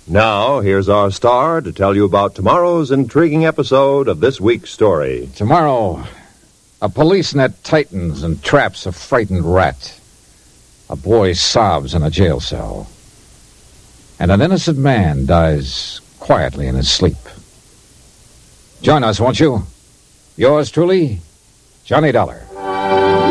Now, here's our star to tell you about tomorrow's intriguing episode of this week's story. Tomorrow, a police net tightens and traps a frightened rat. A boy sobs in a jail cell. And an innocent man dies quietly in his sleep. Join us, won't you? Yours truly, Johnny Dollar.